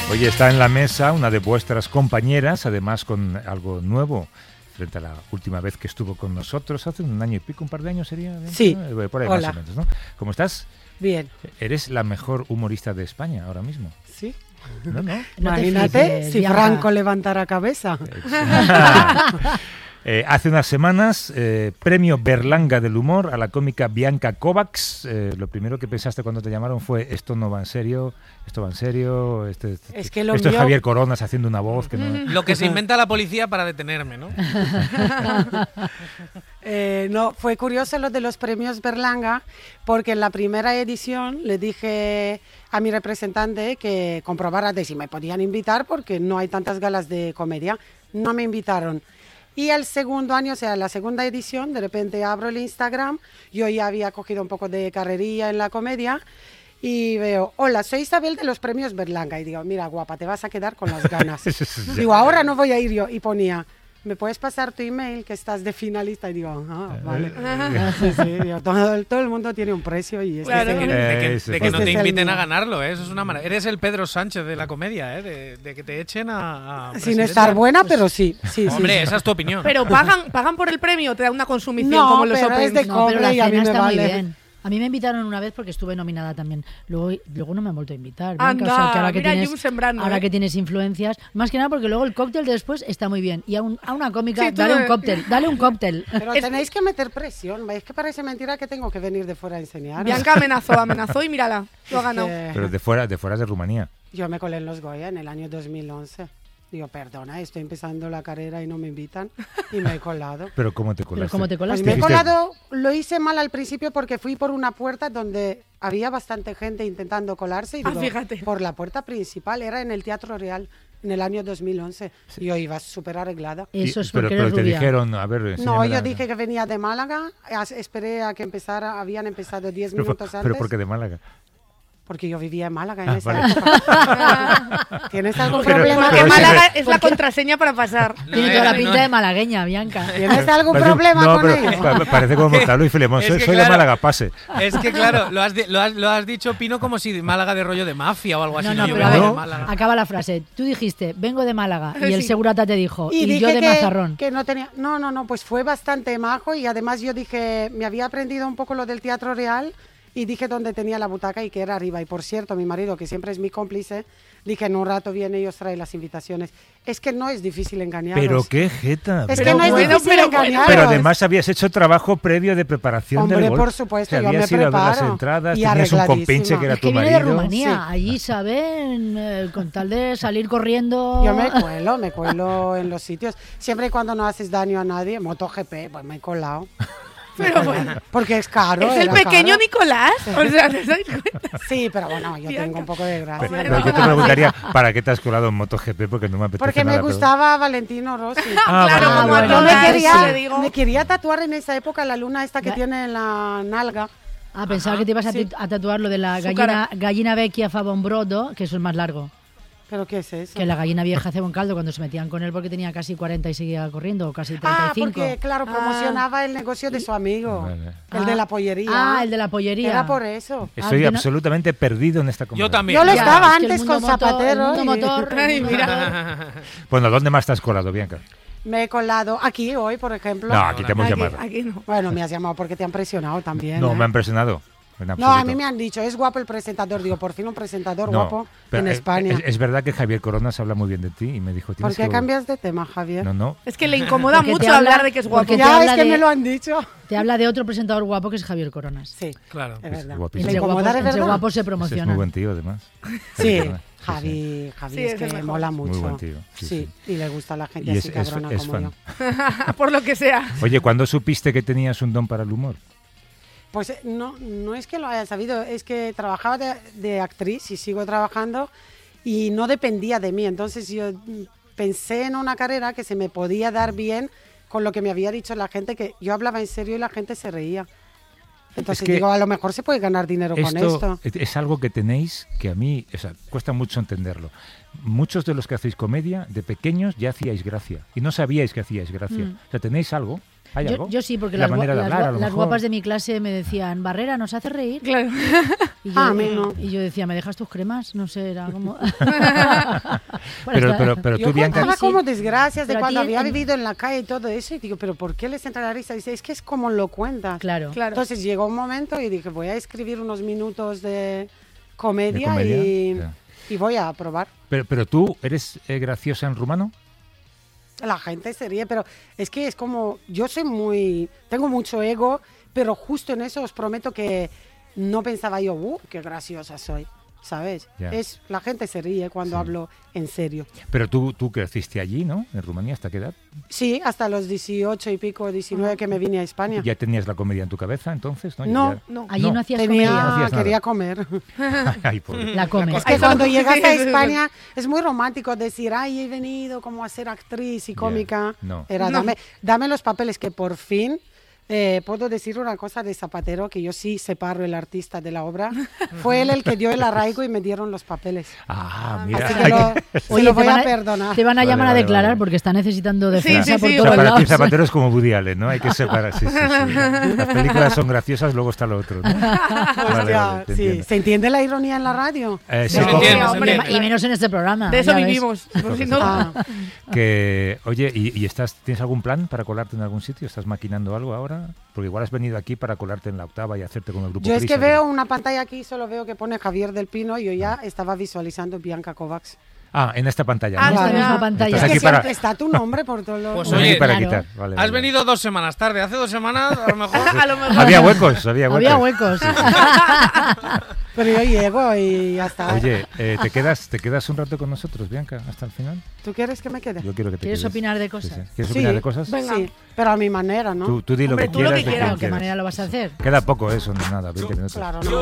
Hoy está en la mesa una de vuestras compañeras, además con algo nuevo frente a la última vez que estuvo con nosotros, hace un año y pico, un par de años sería. Sí. Por ahí Hola. más o menos, ¿no? ¿Cómo estás? Bien. Eres la mejor humorista de España ahora mismo. Sí. ¿No? Imagínate si Bianca. Franco levantara cabeza. Hace unas semanas, premio Berlanga del humor a la cómica Bianca Kovacs. Lo primero que pensaste cuando te llamaron fue: esto no va en serio, esto va en serio, esto Es que lo es mío- Javier Coronas haciendo una voz que no... Lo que se inventa la policía para detenerme, ¿no? No, fue curioso lo de los premios Berlanga, porque en la primera edición le dije a mi representante que comprobara de si me podían invitar, porque no hay tantas galas de comedia. No me invitaron. Y el segundo año, o sea, la segunda edición, de repente abro el Instagram, yo ya había cogido un poco de carrería en la comedia, y veo: hola, soy Isabel de los premios Berlanga. Y digo: mira, guapa, te vas a quedar con las ganas. Digo: ahora no voy a ir yo. Y ponía: ¿me puedes pasar tu email que estás de finalista? Y digo: vale. Sí, digo, todo el mundo tiene un precio y Claro, este de que no Este te es el inviten mío. a ganarlo, ¿eh? Eso es una maravilla. Eres el Pedro Sánchez de la comedia, ¿eh? De que te echen a sin presidenta. estar buena, pero sí. Sí, Hombre, sí. esa es tu opinión. Pero pagan por el premio o te da una consumición No, como los pero Open. es de No, pero la cobre y a mí cena me está muy vale. bien. A mí me invitaron una vez porque estuve nominada también. Luego no me han vuelto a invitar. Bianca. Anda, O sea, que mira, Jun sembrando, ahora ¿eh? que tienes influencias, más que nada porque luego el cóctel de después está muy bien. Y a una cómica, Sí, tú dale un me- cóctel, dale un cóctel. Pero tenéis que meter presión. Es que parece mentira que tengo que venir de fuera a enseñar. Bianca amenazó y mírala, lo ha ganado. Pero de fuera de Rumanía. Yo me colé en los Goya en el año 2011. Digo: perdona, estoy empezando la carrera y no me invitan. Y me he colado. Pero ¿cómo te colaste? Pero ¿cómo te Pues colaste? me he Dijiste- colado, lo hice mal al principio porque fui por una puerta donde había bastante gente intentando colarse. Y digo, fíjate. por la puerta principal, era en el Teatro Real en el año 2011. Y yo iba súper arreglada. Eso es pero porque eres te rubia. dijeron, a ver, No, enséñame yo la- dije que venía de Málaga, esperé a que empezara, habían empezado 10 Pero, minutos antes. pero ¿por qué de Málaga? Porque yo vivía en Málaga en Ah, esa vale. época. ¿Tienes algún Pero- problema Porque pero con sí, Málaga ello? es la contraseña para pasar. Tiene No, toda la no, pinta no. de malagueña, Bianca. ¿Tienes algún Parece- problema no, con pero ello? parece como Montalvo y Filemón. Es Soy que de claro. Málaga, pase. Es que claro, lo has dicho, Pino, como si Málaga de rollo de mafia o algo así. No, yo pero vengo a de ver, Málaga. acaba la frase. Tú dijiste, vengo de Málaga, y el Sí. segurata te dijo, y dije yo de que, Mazarrón. que no tenía. No, pues fue bastante majo y además yo dije, me había aprendido un poco lo del Teatro Real y dije dónde tenía la butaca y que era arriba. Y por cierto, mi marido, que siempre es mi cómplice, dije: en un rato viene y os trae las invitaciones. Es que no es difícil engañaros. Pero qué jeta. Es Pero que no es bueno, difícil pero engañaros. Pero además habías hecho trabajo previo de preparación Hombre, del golpe. por supuesto, O sea, yo habías me ido a ver las preparo. entradas, Y tenías un arregladísima. compinche que era Es tu que viene marido. de Rumanía, Sí. allí saben, con tal de salir corriendo. Yo me cuelo en los sitios. Siempre y cuando no haces daño a nadie, MotoGP, pues me he colado. Pero bueno, Porque es caro. es el era pequeño caro. Nicolás. O sea, ¿te dais cuenta? Sí, pero bueno, yo Bianca. tengo un poco de gracia. Pero yo te preguntaría, ¿para qué te has colado en MotoGP? Porque no me apetece Porque me nada, pero- gustaba Valentino Rossi. Ah, Claro, vale, como vale, a Yo vale. todas, me quería, le digo. me quería tatuar en esa época la luna esta que Va- tiene en la nalga. Ah, pensaba que te ibas Sí. a tatuar lo de la Su gallina vecchia fa bon brodo, que eso es más largo. ¿Pero qué es eso? Que la gallina vieja hace buen caldo cuando se metían con él porque tenía casi 40 y seguía corriendo, o casi 35. porque, claro, promocionaba el negocio de su amigo. Vale. El de la pollería. Ah, el de la pollería. Era por eso. Estoy que no- absolutamente perdido en esta conversación. Yo también. Yo lo Ya, estaba es que el antes mundo con motor- Zapatero. el mundo motor. Ay, mira. Bueno, ¿dónde más te has colado, Bianca? Me he colado aquí hoy, por ejemplo. No, aquí te hemos Aquí, llamado. aquí no. Bueno, me has llamado porque te han presionado también. No, ¿eh? me han impresionado. En No, absoluto. a mí me han dicho, es guapo el presentador. Digo, por fin un presentador No, guapo pero, en España. Es verdad que Javier Coronas habla muy bien de ti y me dijo... ¿Por tienes qué que... cambias de tema, Javier? No. Es que le incomoda Porque te mucho habla- hablar de que es guapo. porque te Ya, habla es que de- me lo han dicho. Te habla de otro presentador guapo que es Javier Coronas. Sí, Claro. es verdad. guapísimo. ¿Le incomoda de entre verdad? guapos se Es promociona. muy buen tío, además. Sí, Sí, Javi Sí, es es el que mejor. mola Muy mucho. buen tío, sí. Y le gusta a la gente Y así cabrona es como fan. yo. Por lo que sea. Oye, ¿cuándo supiste que tenías un don para el humor? Pues no es que lo haya sabido, es que trabajaba de actriz y sigo trabajando y no dependía de mí. Entonces yo pensé en una carrera que se me podía dar bien con lo que me había dicho la gente, que yo hablaba en serio y la gente se reía. Entonces que digo, a lo mejor se puede ganar dinero con esto. Es algo que tenéis que a mí, o sea, cuesta mucho entenderlo. Muchos de los que hacéis comedia, de pequeños ya hacíais gracia y no sabíais que hacíais gracia. O sea, ¿tenéis algo? ¿Hay algo? Yo sí, porque La las, manera de hablar, a lo las mejor. guapas de mi clase me decían, Barrera, ¿nos hace reír? Claro. Y yo, a mí no. y yo decía, ¿me dejas tus cremas? No sé, era como... Pero Yo tú, Bianca, contaba Sí. como desgracias de Pero a cuando ti había en- vivido en la calle y todo eso, y digo, ¿pero por qué les entra la risa? Dice, es que es como lo cuentas. Claro. Claro. Entonces llegó un momento y dije, voy a escribir unos minutos de comedia, ¿De comedia? y, Ya. y voy a probar. pero tú eres graciosa en rumano. La gente se ríe, pero es que es como, tengo mucho ego, pero justo en eso os prometo que no pensaba yo, qué graciosa soy, ¿sabes? Ya. La gente se ríe cuando Sí. hablo en serio. Pero tú creciste allí, ¿no? En Rumanía, ¿hasta qué edad? Sí, hasta los 18 y pico, 19 que me vine a España. ¿Ya tenías la comedia en tu cabeza entonces? No, Ya- No. Allí no hacías Tenía, comedia. No hacías nada. quería comer. Ay, pobre. La come. Es que Eso cuando no- llegas sí, a sí, sí. España es muy romántico decir, ay, he venido como a ser actriz y cómica. no. Era, No. dame los papeles, que por fin puedo decir una cosa de Zapatero, que yo sí separo el artista de la obra. Fue él el que dio el arraigo y me dieron los papeles. Ah, mira. Así que se lo voy a perdonar. te van a Vale, llamar vale, a declarar vale. porque está necesitando Sí, defensa sí, por sí, todos O sea, para ti lados. Zapatero es como Woody Allen, ¿no? Hay que separar. Sí, sí, sí. Las películas son graciosas, luego está lo otro, ¿no? Vale, Hostia, vale, te sí. entiendo. ¿Se entiende la ironía en la radio? Sí, Se No, entiende, se hombre, entiende. y menos en este programa. De eso ya ves. vivimos. Por si no. Ah, que, oye, ¿y tienes algún plan para colarte en algún sitio? ¿Estás maquinando algo ahora? Porque igual has venido aquí para colarte en la Octava y hacerte con el grupo yo es que Prisa, veo una pantalla aquí, solo veo que pone Javier del Pino y yo ya estaba visualizando Bianca Kovacs. Ah, en esta pantalla, En ¿no? esta Claro. misma pantalla. Estás Es que aquí para- siempre está tu nombre por todos los... Pues Estás aquí oye, para claro. quitar. Vale, Has vale. venido 2 semanas tarde. Hace 2 semanas, a lo mejor. A lo mejor. Había huecos, había huecos. Había huecos. Pero yo llego y ya está. Oye, ¿te quedas un rato con nosotros, Bianca, hasta el final? ¿Tú quieres que me quede? Yo quiero que te ¿Quieres quedes. opinar de Sí, cosas? sí. ¿Quieres Sí. opinar de cosas? Venga. Sí, pero a mi manera, ¿no? Tú di lo Hombre, que tú lo quieras. que de quieras. quien ¿De qué quieras. manera lo vas a hacer? Queda poco eso, no nada, 20 minutos. Claro, no.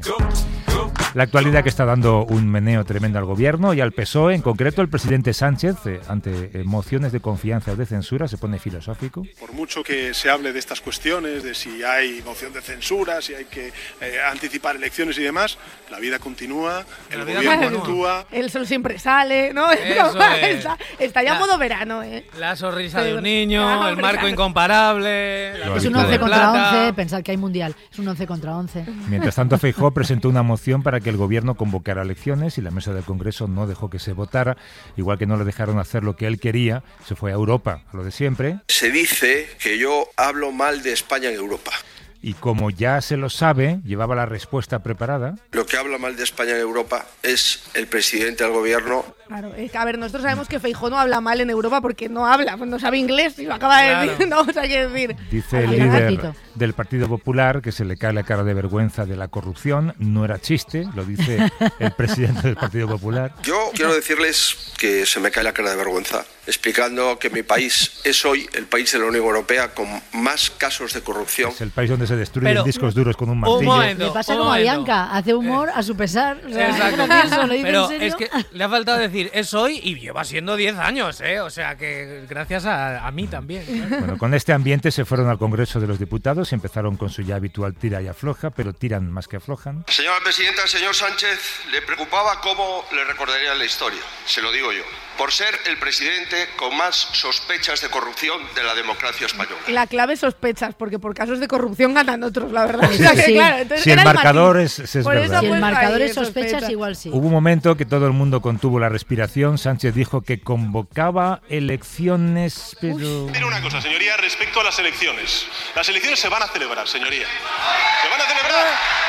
La actualidad que está dando un meneo tremendo al gobierno y al PSOE, en concreto el presidente Sánchez, ante mociones de confianza o de censura, se pone filosófico. Por mucho que se hable de estas cuestiones, de si hay moción de censura, si hay que anticipar elecciones y demás, la vida continúa, el La vida gobierno continúa. actúa. El sol siempre sale, ¿no? Eso es. Está ya La- modo verano, ¿eh? La sonrisa de un Claro, niño, el marco claro. incomparable. La Lo Es un habitual. 11 de contra plata. 11, pensad que hay mundial. Es un 11 contra 11. Mientras tanto, Feijóo presentó una moción para que el gobierno convocara elecciones y la mesa del Congreso no dejó que se votara, igual que no le dejaron hacer lo que él quería, se fue a Europa, a lo de siempre, Se dice que yo hablo mal de España en Europa. y como ya se lo sabe, llevaba la respuesta preparada. Lo que habla mal de España en Europa es el presidente del gobierno. Claro, es que, a ver, nosotros sabemos que Feijóo no habla mal en Europa porque no habla, pues no sabe inglés y lo acaba de Claro. decir, no, o sea, quiero decir. Dice el Al líder ratito. del Partido Popular que se le cae la cara de vergüenza de la corrupción. No era chiste, lo dice el presidente del Partido Popular. Yo quiero decirles que se me cae la cara de vergüenza, explicando que mi país es hoy el país de la Unión Europea con más casos de corrupción. Es el país donde se destruyen Pero- discos duros con un Un martillo. momento. Le pasa un como a momento. Bianca, hace humor a su pesar. O sea, Exacto. es gracioso, lo dice Pero en serio. es que le ha faltado decir es hoy y lleva siendo 10 años, ¿eh? O sea que gracias a mí también. claro. Bueno, con este ambiente se fueron al Congreso de los Diputados y empezaron con su ya habitual tira y afloja, pero tiran más que aflojan. Señora presidenta, al señor Sánchez le preocupaba cómo le recordaría la historia. Se lo digo yo. Por ser el presidente con más sospechas de corrupción de la democracia española. La clave sospechas, porque por casos de corrupción ganan otros, la verdad. O sea, que, Sí. claro, entonces Si el era marcador matiz. es Por eso verdad. Si el pues, marcador ahí, es sospechas, igual sí. Hubo un momento que todo el mundo contuvo la respiración. Sánchez dijo que convocaba elecciones, pero... Mire una cosa, señoría, respecto a las elecciones. Las elecciones se van a celebrar, señoría. ¿Se van a celebrar?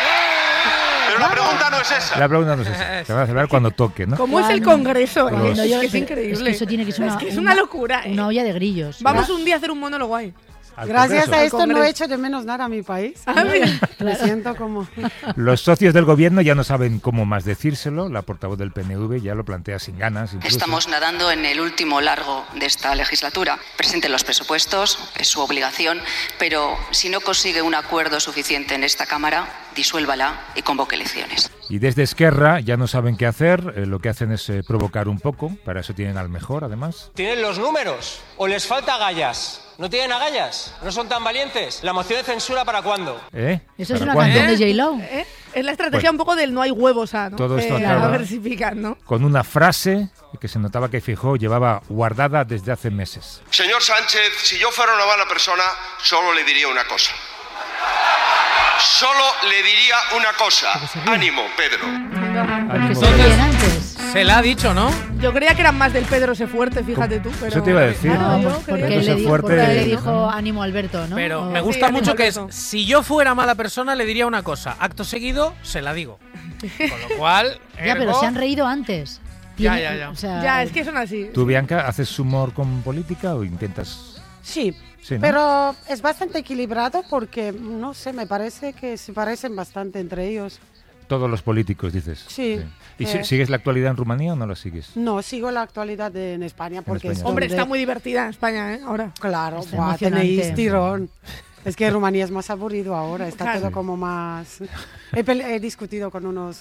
Pero la pregunta no es esa. La pregunta no es esa. Se va a celebrar cuando toque, ¿no? ¿Cómo es el Cuando- Congreso? Cuando Es, yo- que es pero increíble. Es que eso tiene que ser Es una locura. Una olla de grillos. Vamos un día a hacer un monólogo ahí. Al Gracias Congreso. a esto no Congreso. he hecho de menos nada a mi país. Ah, mira. Me siento como... Los socios del gobierno ya no saben cómo más decírselo. La portavoz del PNV ya lo plantea sin ganas. Incluso. Estamos nadando en el último largo de esta legislatura. Presenten los presupuestos, es su obligación, pero si no consigue un acuerdo suficiente en esta Cámara, disuélvala y convoque elecciones. Y desde Esquerra ya no saben qué hacer. Lo que hacen es provocar un poco. Para eso tienen al mejor, además. ¿Tienen los números o les falta agallas? ¿No tienen agallas? ¿No son tan valientes? ¿La moción de censura para cuándo? Eso es ¿Para una cuándo? canción de J-Lo. Es la estrategia un poco del no hay huevos, ¿no? Todo esto A acaba- ver si pican, ¿no? Con una frase que se notaba que Feijóo llevaba guardada desde hace meses. Señor Sánchez, si yo fuera una mala persona, solo le diría una cosa. solo le diría una cosa. Ánimo, Pedro. Porque se ríen antes. Se la ha dicho, ¿no? Yo creía que eran más del Pedro se fuerte, fíjate tú. Pero... Eso te iba a decir. Claro, No, yo porque creía- él le dijo ánimo Alberto, ¿no? Pero O- me gusta Sí, mucho que es, Alberto. si yo fuera mala persona le diría una cosa, acto seguido se la digo. Con lo cual, Ya, pero ergo, se han reído antes. Ya, Tiene- ya. o sea, Ya, es que son así. ¿Tú, Bianca, haces humor con política o intentas...? Sí, Sí, ¿no? pero es bastante equilibrado porque, no sé, me parece que se parecen bastante entre ellos. Todos los políticos, dices. Sí. ¿Y sigues la actualidad en Rumanía o no la sigues? No, sigo la actualidad en España porque España. es Hombre, donde- está muy divertida en España, ¿eh? Ahora. Claro, Está buah, emocionante. tenéis tirón. Es que Rumanía es más aburrido ahora, está Claro. todo como más... He discutido con unos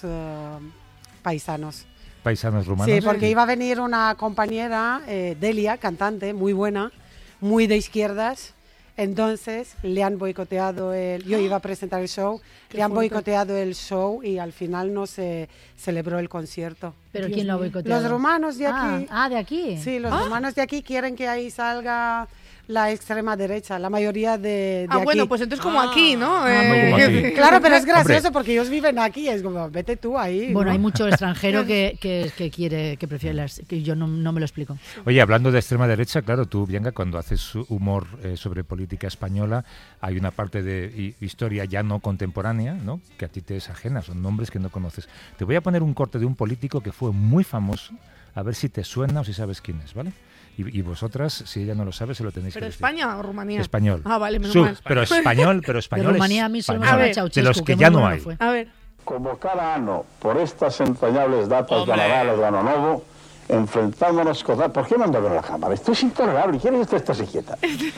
paisanos. Paisanos rumanos. Sí, porque iba a venir una compañera, Delia, cantante, muy buena, muy de izquierdas. Entonces le han boicoteado yo iba a presentar el show, le han fuerte. boicoteado el show y al final no se celebró el concierto. ¿Pero quién lo ha boicoteado? Los rumanos de aquí. ¿De aquí? Sí, los rumanos de aquí quieren que ahí salga la extrema derecha, la mayoría de aquí. Bueno, pues entonces como aquí, ¿no? como aquí. Claro, pero es gracioso Hombre. porque ellos viven aquí, es como, vete tú ahí. Bueno, ¿no? hay mucho extranjero que quiere, que prefiere que yo no me lo explico. Oye, hablando de extrema derecha, claro, tú, Bianca, cuando haces humor sobre política española, hay una parte de historia ya no contemporánea, ¿no?, que a ti te es ajena, son nombres que no conoces. Te voy a poner un corte de un político que fue muy famoso, a ver si te suena o si sabes quién es, ¿vale? Y vosotras, si ella no lo sabe, se lo tenéis ¿Pero que decir. España o Rumanía? Español. Ah, vale, menos Su- mal. pero español De Rumanía a mí solo me español. suena ver, Ceausescu, de los que muy ya no bueno hay. fue. A ver. Como cada ano, por estas entrañables datas Hombre. de Nadal o de Ano Novo, enfrentándonos con... ¿Por qué no anda a ver la cámara? Esto es intolerable. ¿Quieres que estés quieta?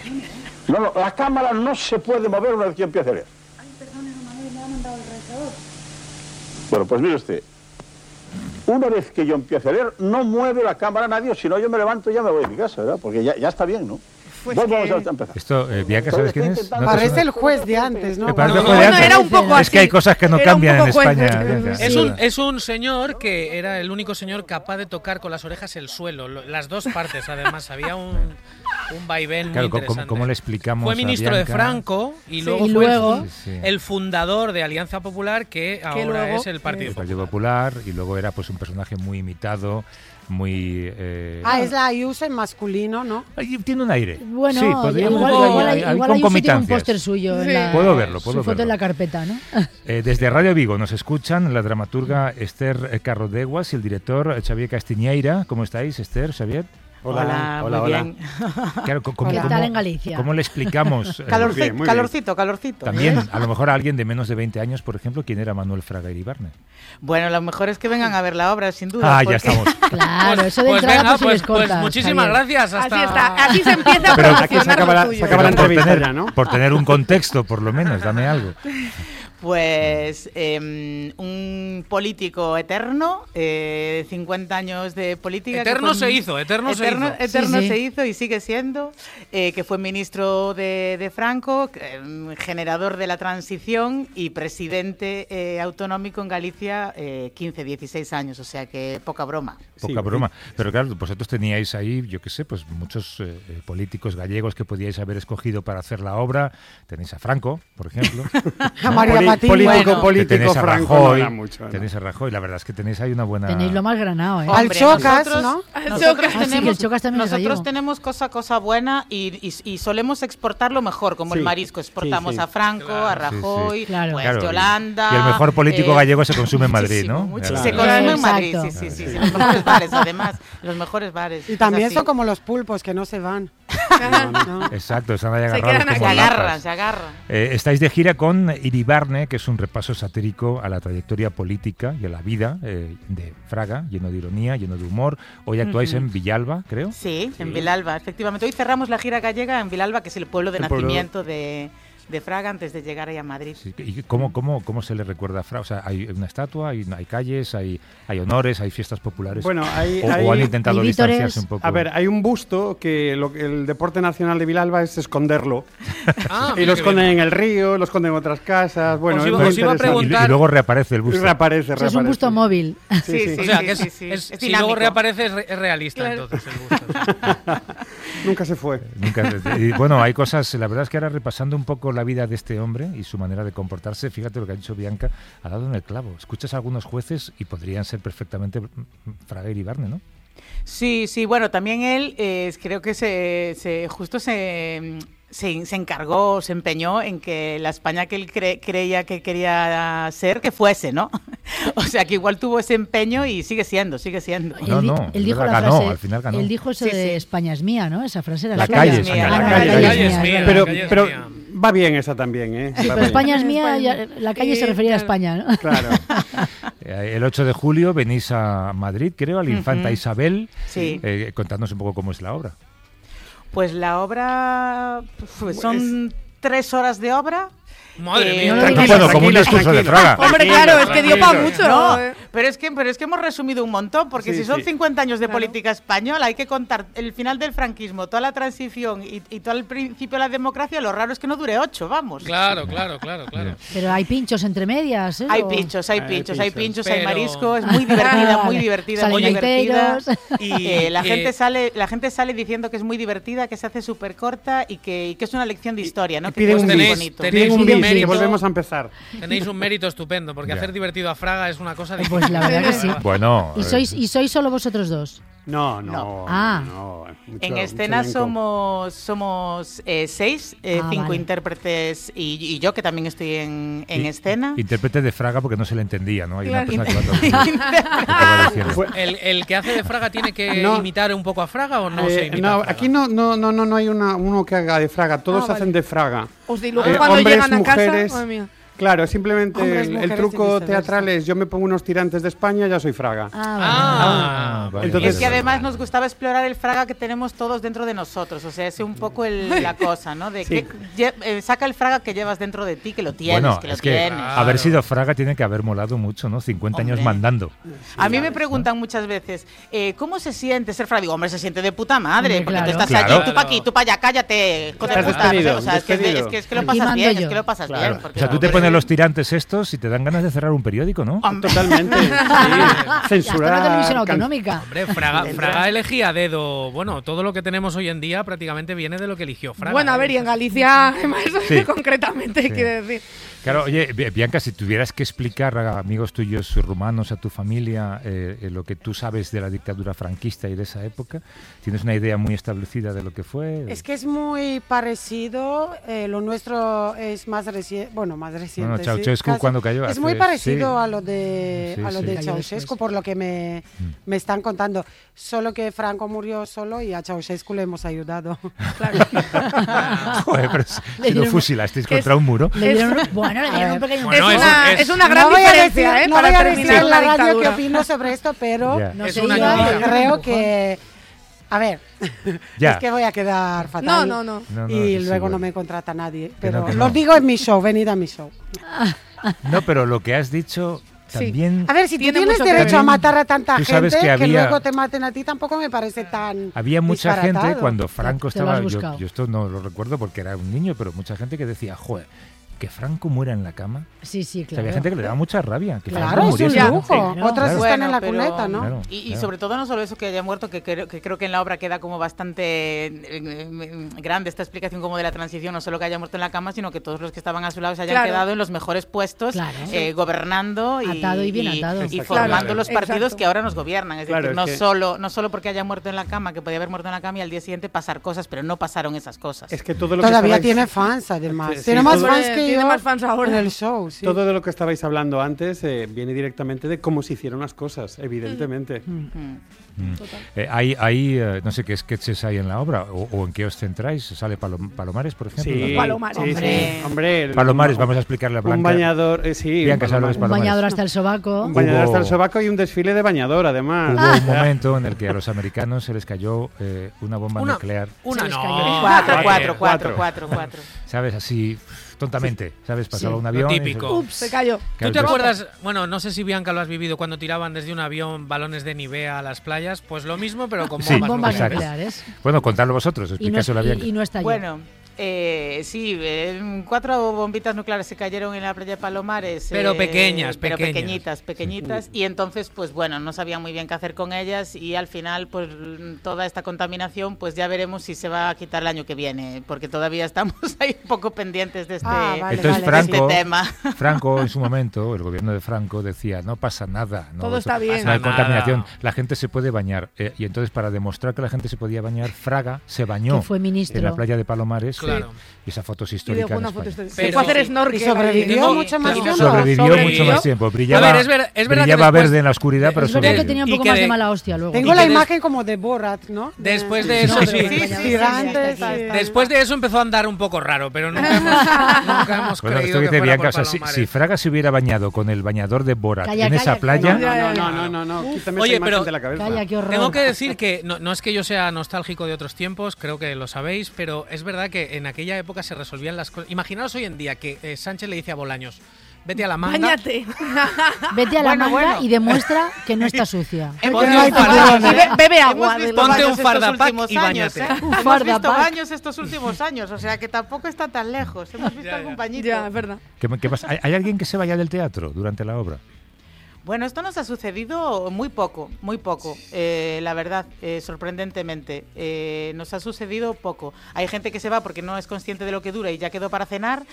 No, la cámara no se puede mover una vez que yo empiece a leer. Ay, perdone, Manuel, me ha mandado el rezador. Bueno, pues mire usted. Una vez que yo empiece a leer, no mueve la cámara nadie, o si no yo me levanto y ya me voy a mi casa, ¿verdad? Porque ya está bien, ¿no? Pues Vamos que- a empezar. Esto, Bianca, ¿sabes quién es? ¿No te Parece suena? el juez de antes, ¿no? Me parece No, juez de no, antes. era un poco Es así. que hay cosas que no Era un cambian en poco juez. España. Bianca. Sí. Es un señor que era el único señor capaz de tocar con las orejas el suelo, las dos partes además, había un vaivén Claro, muy interesante. ¿cómo le explicamos Fue a ministro de Bianca? Franco y Sí. luego Y fue luego- Sí, sí. el fundador de Alianza Popular, que ahora luego, es el Partido El Popular. Partido Popular, y luego era pues un personaje muy imitado, muy... Es la Ayuso en masculino, ¿no? tiene un aire. Bueno, sí, podríamos igual, decir, igual, hay igual Ayuso tiene un concomitancias. póster suyo. Sí. En la, Puedo verlo, su puedo foto en verlo. la carpeta, ¿no? Desde Radio Vigo nos escuchan la dramaturga Esther Carrodeguas y el director Xavier Castiñeira. ¿Cómo estáis, Esther, Xavier? Hola, muy bien. Claro, ¿Qué tal en Galicia? ¿Cómo le explicamos? Calorcito, bien. calorcito. También, a lo mejor a alguien de menos de 20 años, por ejemplo, ¿quién era Manuel Fraga Iribarne? Bueno, lo mejor es que vengan a ver la obra, sin duda. Ya estamos. Claro, eso de entrada venga, pues, si les pues cortas, muchísimas Javier. gracias. Hasta... Así está. Así se empieza a Pero aquí se promocionar acaba lo la- tuyo. se acaba la Pero por entrevista tener, ya, ¿no? por tener un contexto, por lo menos, dame algo. Pues un político eterno, 50 años de política. que Eterno fue- se hizo, eterno se hizo. Eterno Sí, sí. se hizo y sigue siendo, que fue ministro de Franco, generador de la transición y presidente autonómico en Galicia 15, 16 años, o sea que poca broma. Poca broma. Pero claro, vosotros teníais ahí, yo qué sé, pues muchos políticos gallegos que podíais haber escogido para hacer la obra. Tenéis a Franco, por ejemplo. A María Patiño. Bueno. Político tenéis a Franco no Rajoy. era mucho, ¿no? Tenéis a Rajoy. La verdad es que tenéis ahí una buena... Tenéis lo más granado, ¿eh? Al Hombre, Chocas, nosotros- ¿no? Nosotros Ah, sí, que el Chocas también es nosotros gallego. tenemos cosa buena y solemos exportarlo mejor, como el Sí, marisco. Exportamos sí, sí. a Franco, a Rajoy, Sí, sí. Claro. pues Claro, Yolanda. y el mejor político gallego se consume en Madrid, ¿no? muchísimo. Claro. Se consume en Madrid, Exacto. sí. Los mejores bares, además. Los mejores bares. Y también Es así. son como los pulpos que no se van. ¿no? Exacto, están ahí Se agarrados quedan como Se lapas. agarran, se agarran. Estáis de gira con Iribarne, que es un repaso satírico a la trayectoria política y a la vida de Fraga, lleno de ironía, lleno de humor. Hoy actuáis en Villalba, creo. Sí, en Vilalba, efectivamente. Hoy cerramos la gira gallega en Vilalba, que es el pueblo de El pueblo- nacimiento de Fraga antes de llegar ahí a Madrid. Sí, ¿y cómo se le recuerda a Fraga? O sea, ¿hay una estatua, hay calles, hay honores, hay fiestas populares? Bueno, o han intentado hay vítores. distanciarse un poco. A ver, hay un busto que el deporte nacional de Vilalba es esconderlo. Ah, Y lo qué esconden bien. en el río, lo esconden en otras casas. Bueno, Os es iba- muy os iba a interesante. preguntar- Y luego reaparece el busto. Reaparece. Eso es un busto móvil. Sí. O sea, que sí, sí. si dinámico. luego reaparece es realista, Claro. entonces el gusto. Nunca se fue. Y bueno, hay cosas, la verdad es que ahora repasando un poco por la vida de este hombre y su manera de comportarse, fíjate lo que ha dicho Bianca, ha dado en el clavo. Escuchas a algunos jueces y podrían ser perfectamente Fraga y Iribarne, ¿no? Sí, bueno, también él creo que se encargó, se empeñó en que la España que él creía que quería ser, que fuese, ¿no? O sea, que igual tuvo ese empeño y sigue siendo. Él dijo la ganó, frase, al final ganó. Él dijo eso de España es mía, ¿no? Esa frase era la suya. calle es mía. La calle es mía. Pero va bien esa también, ¿eh? Sí, pero España es mía, la calle se refería a España, ¿no? Claro. El 8 de julio venís a Madrid, creo, a la Infanta Isabel. Sí. Contadnos un poco cómo es la obra. Pues la obra son 3 horas de obra. Madre mía. Bueno, como un discurso de Fraga. Hombre, claro, es que dio para mucho. No, pero es que hemos resumido un montón, porque Sí, si son sí. 50 años de política española, hay que contar el final del franquismo, toda la transición y todo el principio de la democracia. Lo raro es que no dure 8, vamos. Claro. Pero hay pinchos entre medias, ¿eh? Hay pinchos, hay Pero- marisco, es muy divertida, Salen gaiteros. Y la gente sale diciendo que es muy divertida, que se hace súper corta y que es una lección de historia, ¿no? Que Piden es un muy bis, bonito. piden un bis, que mérito. volvemos a empezar. Tenéis un mérito estupendo, porque Ya. hacer divertido a Fraga es una cosa difícil. Pues la verdad que sí. Bueno. ¿Y sois solo vosotros dos? No. Ah. En escena elenco. somos 6, 5 vale. intérpretes y yo, que también estoy en escena. Intérprete de Fraga porque no se le entendía, ¿no? Hay Claro. una persona que va a diciendo. ¿El que hace de Fraga tiene que No. imitar un poco a Fraga o no se imita No, a Fraga? aquí no hay uno que haga de Fraga, todos Ah, vale. hacen de Fraga. Hostia, y luego cuando hombres, llegan a mujeres. casa, madre mía. Claro, simplemente Hombres, el mujeres truco y viceversa. teatral es yo me pongo unos tirantes de España, ya soy Fraga. Vale, Entonces- Es que además nos gustaba explorar el Fraga que tenemos todos dentro de nosotros, o sea, es un poco la cosa, ¿no? De Sí. que saca el Fraga que llevas dentro de ti, que lo tienes, Bueno, que lo es que tienes. haber sido Fraga tiene que haber molado mucho, ¿no? 50 años Hombre. mandando. A mí me preguntan muchas veces, ¿cómo se siente ser Fraga? Digo, hombre, se siente de puta madre, Hombre, porque tú claro. estás Claro. allí, tú para aquí, tú para allá, cállate, hijo de Estás puta, no sé, despedido, o sea, es que despedido. lo Aquí pasas mando bien, yo. es que lo pasas Claro. bien. porque O sea, tú te pones los tirantes estos y te dan ganas de cerrar un periódico, ¿no? Totalmente. Sí. Hasta Censurar. una televisión autonómica. Hombre, Fraga elegía a dedo. Bueno, todo lo que tenemos hoy en día prácticamente viene de lo que eligió Fraga. Bueno, a ver, y en Galicia, además, Sí. concretamente, Sí. quiere decir. Claro, oye, Bianca, si tuvieras que explicar a amigos tuyos rumanos, a tu familia, lo que tú sabes de la dictadura franquista y de esa época, ¿tienes una idea muy establecida de lo que fue? Es que es muy parecido, lo nuestro es más reciente, más reciente. Bueno, sí, Ceausescu, casi. ¿cuándo cayó? Es muy Hace- parecido sí. a lo de, Sí, a lo sí. de Cayó Ceausescu, después. por lo que me están contando. Solo que Franco murió solo y a Ceausescu le hemos ayudado. Joder, pero Le si lo dieron- fusilasteis que contra un muro. Le dieron un pequeño... Bueno, es una gran no voy a diferencia, decir, no para voy a decir terminar en la la radio qué dictadura. opino sobre esto, pero Ya. No Es sé, una yo ayuda. creo que... A ver, Ya. es que voy a quedar fatal. No. No, no, Y sí, luego bueno. no me contrata nadie. Que Pero no, que lo no. digo en mi show, venid a mi show. No, pero lo que has dicho Sí. también... A ver, si tú Tiene tienes mucho que derecho a ver. matar a tanta Tú gente, sabes que que, había- luego te maten a ti, tampoco me parece tan Había mucha gente disparatado. cuando Franco Te lo has estaba... Yo, buscado. yo esto no lo recuerdo porque era un niño, pero mucha gente que decía, joder, que Franco muera en la cama. Sí, sí, O sea, claro. había gente que le daba mucha rabia. Que Claro, Franco es un muriese, ¿no? lujo. Claro. Otros Claro. están en la Pero- cuneta, ¿no? Claro, Y claro. sobre todo no solo eso que haya muerto, que creo que en la obra queda como bastante grande esta explicación como de la transición, no solo que haya muerto en la cama, sino que todos los que estaban a su lado se hayan Claro. quedado en los mejores puestos, Claro. gobernando Atado y bien atado. y Exacto. formando Claro. los partidos Exacto. que ahora nos gobiernan. Es Claro, decir, es no solo porque haya muerto en la cama, que podía haber muerto en la cama y al día siguiente pasar cosas, pero no pasaron esas cosas. Es que todo lo que Todavía estabais- tiene fans, además. Sí, tiene sí, más todo- fans que Tiene yo más fans ahora. en el show, sí. Todo de lo que estabais hablando antes viene directamente de cómo se hicieron las cosas, evidentemente. Hay no sé qué sketches hay en la obra o en qué os centráis. ¿Sale Palomares, por ejemplo? Sí, Palomares. sí, sí. Hombre, Palomares, vamos a explicarle a Blanca. Un bañador, sí. Bianca, ¿sabes lo que es Un Palomares? bañador hasta el sobaco. Un bañador Hubo- hasta el sobaco y un desfile de bañador, además. Hubo un momento en el que a los americanos se les cayó una bomba Una- nuclear, Una Se les no. cayó. Cuatro. ¿sabes? Así, tontamente, ¿sabes? Pasaba Sí. un Lo avión. y típico. se- Se cayó. ¿Tú Claro, te entonces- acuerdas? Bueno, no sé si Bianca lo has vivido cuando tiraban desde un avión balones de Nivea a las playas. Pues lo mismo, pero con Sí, bombas Bombas exacto. nucleares. nucleares. Bueno, contadlo vosotros, Y no, explicáselo a Bianca. y no está allí. Bueno, Sí, 4 bombitas nucleares se cayeron en la playa de Palomares. Pero pequeñas. Pequeñitas. Y entonces, pues bueno, no sabían muy bien qué hacer con ellas y al final, pues toda esta contaminación, pues ya veremos si se va a quitar el año que viene, porque todavía estamos ahí un poco pendientes de este tema. Franco, en su momento, el gobierno de Franco decía, no pasa nada. Todo está bien. No hay contaminación, la gente se puede bañar. Y entonces, para demostrar que la gente se podía bañar, Fraga se bañó en la playa de Palomares. Claro. Y esa foto es histórica. Se fue a hacer snorkel. Y sobrevivió mucho más tiempo. Sobrevivió mucho más tiempo. Brillaba, brillaba verde en la oscuridad, pero es verdad que tenía un poco más de mala hostia luego. Tengo la imagen como de Borat, ¿no? Después de eso, después de eso empezó a andar un poco raro, pero nunca hemos creído que fuera por Palomares. Si Fraga se hubiera bañado con el bañador de Borat en esa playa... No. Oye, pero de la cabeza. Tengo que decir que no es que yo sea nostálgico de otros tiempos, creo que lo sabéis, pero es verdad que en aquella época se resolvían las cosas. Imaginaos hoy en día que Sánchez le dice a Bolaños, vete a la manga. Báñate. Vete a la manga y demuestra que no está sucia. Bebe agua. Ponte un fardapack y báñate. Hemos visto baños estos últimos años, o sea que tampoco está tan lejos. Hemos visto algún bañito. Ya, es verdad. ¿Qué pasa? ¿Hay alguien que se vaya del teatro durante la obra? Bueno, esto nos ha sucedido muy poco, la verdad, sorprendentemente. Nos ha sucedido poco. Hay gente que se va porque no es consciente de lo que dura y ya quedó para cenar,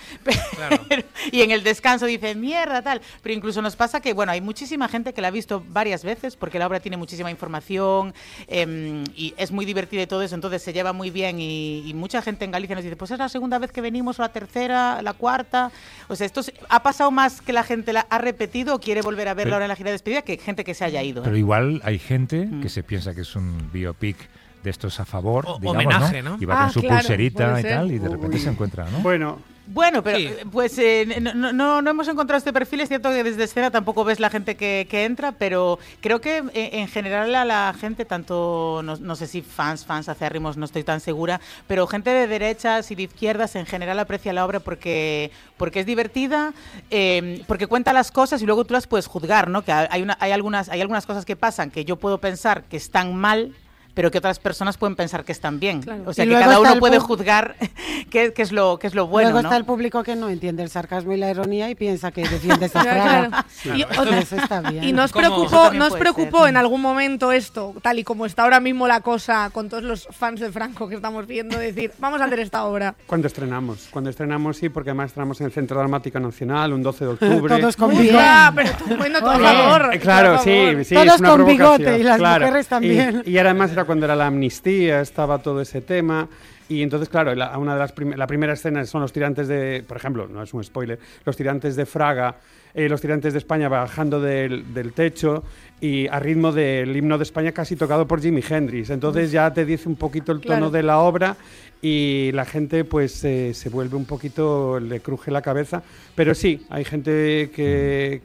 y en el descanso dice, mierda, tal. Pero incluso nos pasa que, bueno, hay muchísima gente que la ha visto varias veces porque la obra tiene muchísima información y es muy divertida y todo eso, entonces se lleva muy bien y mucha gente en Galicia nos dice, pues es la segunda vez que venimos, o la tercera, la cuarta. O sea, esto ha pasado más que la gente la ha repetido o quiere volver a verla en la gira de despedida que gente que se haya ido. Pero igual hay gente que se piensa que es un biopic de estos a favor, digamos, homenaje, ¿no? Y va con su pulserita y tal, y de repente se encuentra, ¿no? Bueno, pero pues no hemos encontrado este perfil. Es cierto que desde escena tampoco ves la gente que entra, pero creo que en general a la gente, tanto, no sé si fans acérrimos, no estoy tan segura, pero gente de derechas y de izquierdas en general aprecia la obra porque es divertida, porque cuenta las cosas y luego tú las puedes juzgar, ¿no? Que hay algunas cosas que pasan que yo puedo pensar que están mal, pero que otras personas pueden pensar que están bien. Claro. O sea, que cada uno puede juzgar qué es lo bueno. Luego ¿no? está el público que no entiende el sarcasmo y la ironía y piensa que defiende esa Fraga. Eso está bien. Y nos preocupó en algún momento esto, tal y como está ahora mismo la cosa, con todos los fans de Franco que estamos viendo, decir, vamos a hacer esta obra. Cuando estrenamos sí, porque además estrenamos en el Centro Dramático Nacional un 12 de octubre. Todos con bigote. Pero bueno, por favor. Claro, sí. Todos con bigote y las mujeres también. Y además era cuando era la amnistía, estaba todo ese tema. Y entonces, claro, la primera escena son los tirantes de, por ejemplo, no es un spoiler, los tirantes de Fraga, los tirantes de España bajando del techo y a ritmo del himno de España casi tocado por Jimi Hendrix. Entonces ya te dice un poquito el tono de la obra y la gente pues se vuelve un poquito, le cruje la cabeza. Pero sí, hay gente que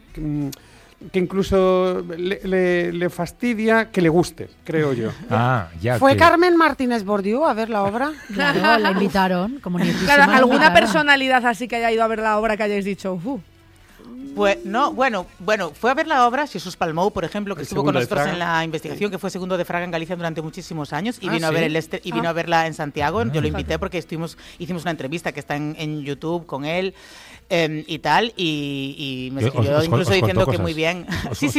incluso le fastidia que le guste, creo yo. ¿Fue Carmen Martínez Bordiú a ver la obra? Claro, la invitaron. Como claro, ¿alguna personalidad así que haya ido a ver la obra que hayáis dicho? Pues no, bueno, fue a ver la obra Jesús Palmou, por ejemplo, que estuvo con nosotros en la investigación, que fue segundo de Fraga en Galicia durante muchísimos años y vino a ver vino a verla en Santiago. Yo lo invité porque hicimos una entrevista que está en YouTube con él. Y tal, y me escribió incluso diciendo que muy bien. Sí.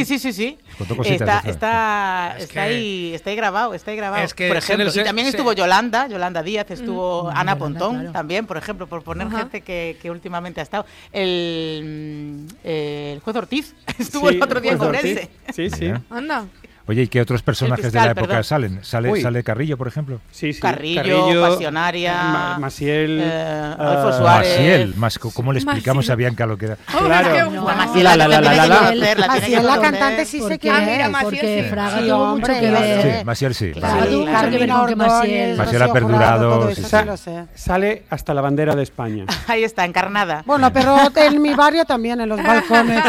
Está ahí grabado. Es que, por ejemplo, y también estuvo Yolanda Díaz, estuvo Ana Pontón también, por ejemplo, por poner gente que últimamente ha estado. El juez Ortiz estuvo el otro día en Cobrense. Sí. Anda. Oye, ¿y qué otros personajes de la época salen? ¿Sale Carrillo, por ejemplo? Sí. Carrillo, Pasionaria, Maciel, Alfonso Suárez. Maciel, ¿cómo le explicamos a Bianca lo que era? Claro. Maciel, la cantante sí se quiere. Porque Fraga tuvo mucho que ver. Sí, Maciel sí. Fraga tuvo mucho que ver con que Maciel ha perdurado. Sale hasta la bandera de España. Ahí está, encarnada. Bueno, pero en mi barrio también, en los balcones.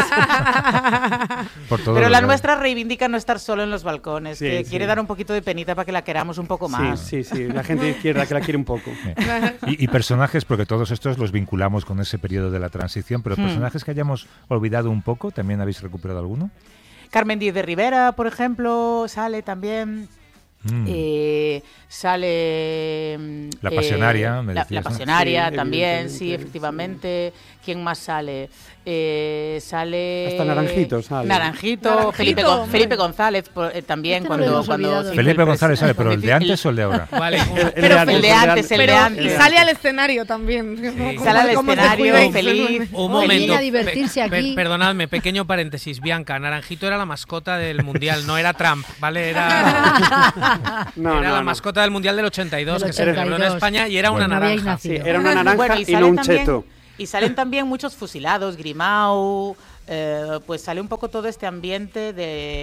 Pero la nuestra reivindica no estar solo en los balcones, que quiere dar un poquito de penita para que la queramos un poco más. Sí, la gente de izquierda que la quiere un poco. Y personajes, porque todos estos los vinculamos con ese periodo de la transición, pero personajes que hayamos olvidado un poco, ¿también habéis recuperado alguno? Carmen Díez de Rivera, por ejemplo, sale también. Sale... La Pasionaria, me La decías, ¿no? Pasionaria Sí, también, sí, evidentemente. efectivamente. ¿Quién más sale? Sale... Hasta Naranjito sale. Naranjito, Felipe González también. Este no lo hemos olvidado. se hizo Felipe el González sale, pero ¿el de antes o el de ahora? Vale. Pero el de antes, el de Pero antes. y sale al escenario también. Sale al Como te escenario cuidéis. feliz. Un momento. Viene a divertirse aquí. Perdonadme, pequeño paréntesis. Bianca, Naranjito era la mascota del Mundial, no era Trump, ¿vale? Era la mascota del Mundial del 82, que se celebró en España y era una No habíais naranja. nacido. Sí, era una naranja Bueno, y sale no un también- cheto. Y salen también muchos fusilados, Grimau, pues sale un poco todo este ambiente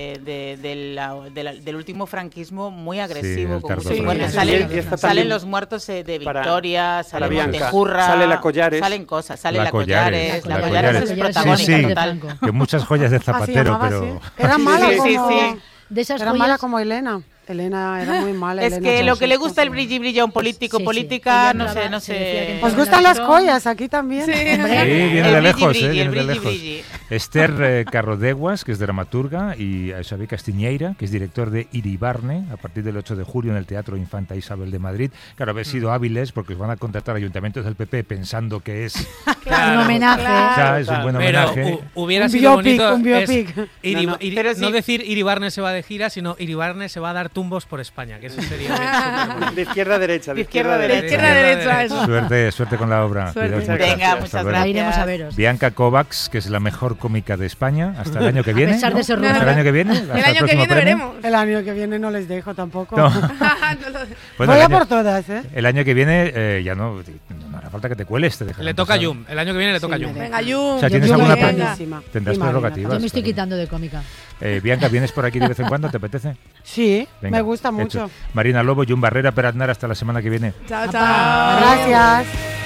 del último franquismo muy agresivo, el con muchos tardofranquismo. muertos. Sí, Salen, y está salen también los muertos de para- Victoria, sale para Bianca. Montejurra, Sale la Collares. salen cosas, sale La la Collares, Collares, la la Collares es Collares. protagónica Sí, sí. total. Que muchas joyas de Así Zapatero, llamaba, pero... sí. Era mala Sí, sí, como... sí. De esas Era joyas, mala como Elena. Elena era muy mala. Es Elena que lo que le Ceaușescu. gusta el brilli a un político, Sí, sí. política, Ella no entraba, sé. se decía que ¿Os entraba gustan en las el joyas aquí también? Sí. Sí, Hombre. viene El de brilli, lejos, brilli, viene el de brilli, lejos. brilli. Esther Carrodeguas, que es dramaturga, y Xavier Castiñeira, que es director de Iribarne, a partir del 8 de julio en el Teatro Infanta Isabel de Madrid. Claro, habéis sido hábiles porque os van a contratar ayuntamientos del PP pensando que es... Un homenaje. O sea, es un buen Pero homenaje. hubiera Un sido biopic, bonito un biopic. Pero sí. no decir Iribarne se va de gira, sino Iribarne se va a dar tumbos por España, que eso sería súper bonito. De izquierda a derecha. De izquierda a derecha. Izquierda, derecha, eso. Suerte con la obra. Suerte. Cuidaos mucho. Venga, Hasta muchas luego. gracias. La iremos a veros. Bianca Kovacs, que es la mejor cómica de España, hasta el año que viene. pesar de ¿no? ser Hasta el rubia. año que viene. hasta El año que próximo viene premio. veremos. El año que viene no les dejo tampoco. No. Bueno, Voy el a año- por todas, ¿eh? El año que viene ya no hará falta que te cueles. Te dejarán Le toca a pasar. Yum, el año que viene le toca a Sí, Yum. me Venga, Yum. O sea, ¿tienes Yo alguna venga. Buenísima. Tendrás Y Marina prerrogativas. Yo me estoy Marina. quitando de cómica. Bianca, ¿vienes por aquí de vez en cuando? ¿Te apetece? Sí, Venga, me gusta hecho. mucho. Marina Lobo, Yum Barrera, Peraznar, hasta la semana que viene. Chao, chao. Gracias.